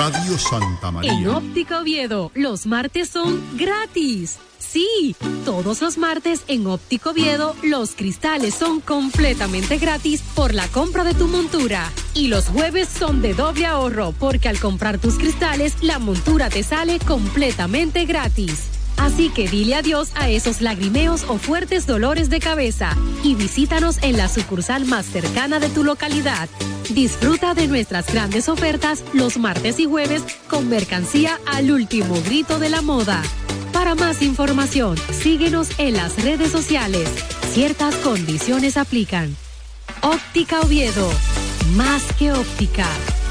Radio Santa María. En Óptica Oviedo, los martes son gratis. Sí, todos los martes en Óptica Oviedo, los cristales son completamente gratis por la compra de tu montura. Y los jueves son de doble ahorro, porque al comprar tus cristales, la montura te sale completamente gratis. Así que dile adiós a esos lagrimeos o fuertes dolores de cabeza y visítanos en la sucursal más cercana de tu localidad. Disfruta de nuestras grandes ofertas los martes y jueves con mercancía al último grito de la moda. Para más información, síguenos en las redes sociales. Ciertas condiciones aplican. Óptica Oviedo, más que óptica.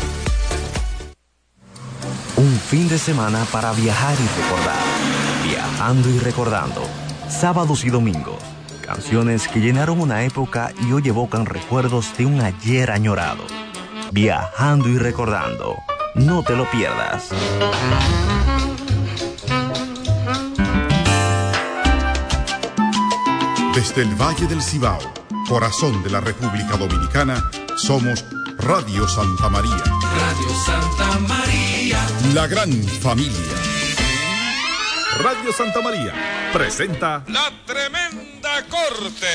Un fin de semana para viajar y recordar. Viajando y recordando. Sábados y domingos. Canciones que llenaron una época y hoy evocan recuerdos de un ayer añorado. Viajando y recordando. No te lo pierdas. Desde el Valle del Cibao, corazón de la República Dominicana, somos Radio Santa María. Radio Santa María. La gran familia. Radio Santa María presenta La Tremenda Corte.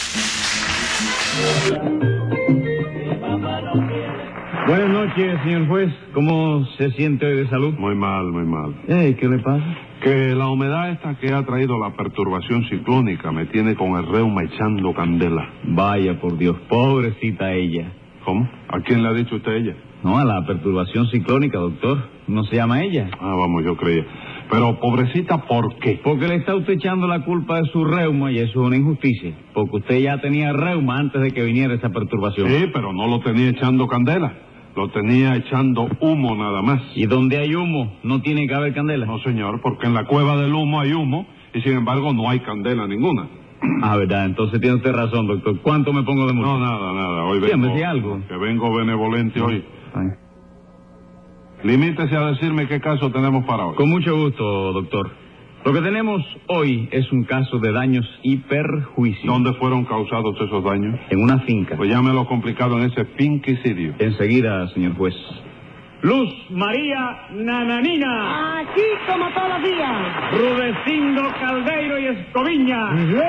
Buenas noches, señor juez. ¿Cómo se siente hoy de salud? Muy mal, muy mal. ¿Qué le pasa? Que la humedad esta que ha traído la perturbación ciclónica me tiene con el reuma echando candela. Vaya, por Dios, pobrecita ella. ¿Cómo? ¿A quién le ha dicho usted ella? No, a la perturbación ciclónica, doctor. ¿No se llama ella? Ah, vamos, yo creía. Pero, pobrecita, ¿por qué? Porque le está usted echando la culpa de su reuma y eso es una injusticia. Porque usted ya tenía reuma antes de que viniera esa perturbación. Sí, pero no lo tenía echando candela. Lo tenía echando humo nada más. ¿Y donde hay humo no tiene que haber candela? No, señor, porque en la cueva del humo hay humo y sin embargo no hay candela ninguna. Ah, verdad, entonces tiene usted razón, doctor. ¿Cuánto me pongo de multa? No, nada. Hoy vengo... ¿Me decía algo? Que vengo benevolente hoy. Ay. Limítese a decirme qué caso tenemos para hoy. Con mucho gusto, doctor. Lo que tenemos hoy es un caso de daños y perjuicios. ¿Dónde fueron causados esos daños? En una finca. Pues llámelo complicado en ese finquicidio. Enseguida, señor juez. Luz María Nananina. Aquí como todos los días. Rudecindo Caldeiro y Escoviña.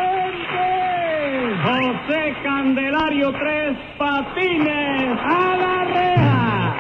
¡Gente! José Candelario Tres Patines. ¡A la reja!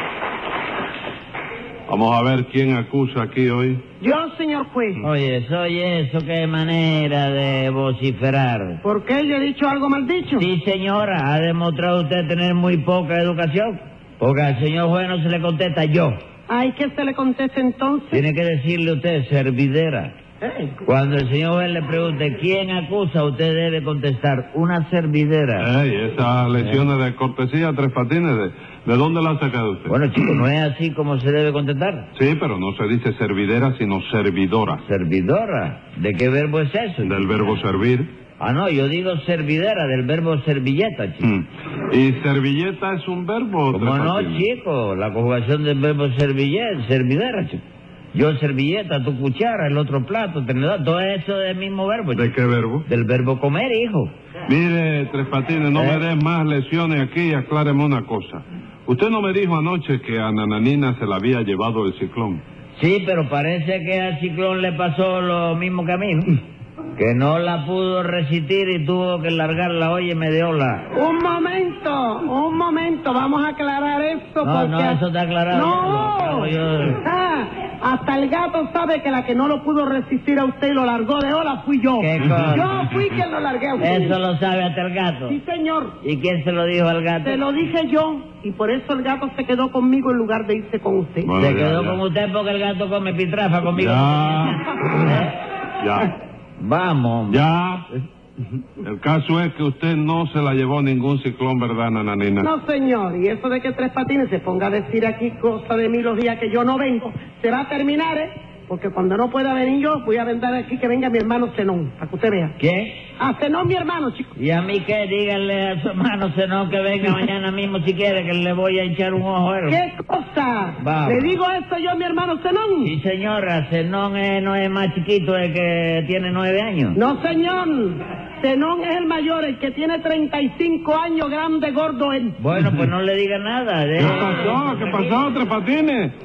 Vamos a ver quién acusa aquí hoy. Yo, señor juez. Oye, qué manera de vociferar. ¿Por qué? ¿Yo he dicho algo mal dicho? Sí, señora, ha demostrado usted tener muy poca educación. Porque al señor juez no se le contesta yo. Ay, ¿qué se le contesta entonces? Tiene que decirle usted, servidera. Cuando el señor juez le pregunte quién acusa, usted debe contestar, una servidera. Esas lesiones de cortesía, Tres Patines, ¿de dónde la ha sacado usted? Bueno, chico, no es así como se debe contestar. Sí, pero no se dice servidera, sino servidora. ¿Servidora? ¿De qué verbo es eso? Del verbo servir. Ah, no, yo digo servidera, del verbo servilleta, chico. ¿Y servilleta es un verbo? ¿Cómo no, chico? La conjugación del verbo servidera, chico. Yo servilleta, tu cuchara, el otro plato, tenedor, todo eso es el mismo verbo, chico. ¿De qué verbo? Del verbo comer, hijo. Mire, Tres Patines, no me des más lesiones aquí y acláreme una cosa. Usted no me dijo anoche que a Nananina se la había llevado el ciclón. Sí, pero parece que al ciclón le pasó lo mismo que a mí, ¿no? Que no la pudo resistir y tuvo que largarla, oye, me dio la... Un momento, vamos a aclarar esto. No, eso está aclarado. No, hasta el gato sabe que la que no lo pudo resistir a usted y lo largó de ola fui yo. ¿Qué cosa? Yo fui quien lo largué a usted. Eso lo sabe hasta el gato. Sí, señor. ¿Y quién se lo dijo al gato? Se lo dije yo, y por eso el gato se quedó conmigo en lugar de irse con usted. Bueno, se quedó con usted porque el gato come pitrafa conmigo. Ya. Vamos. Ya. El caso es que usted no se la llevó ningún ciclón, ¿verdad, Nananina? No, señor. Y eso de que Tres Patines se ponga a decir aquí cosas de mí los días que yo no vengo, se va a terminar, Porque cuando no pueda venir yo, voy a vender aquí que venga mi hermano Zenón, para que usted vea. ¿Qué? A Zenón, mi hermano, chico. ¿Y a mí qué? Díganle a su hermano Zenón que venga mañana mismo si quiere, que le voy a echar un ojo. ¿Qué cosa? Vamos. ¿Le digo esto yo a mi hermano Zenón? Sí, señora, Zenón no es más chiquito, es que tiene 9 años. No, señor. Zenón es el mayor, el que tiene 35 años, grande, gordo él. Bueno, pues no le diga nada. ¿Qué pasó? ¿Qué pasó, Tres Patines?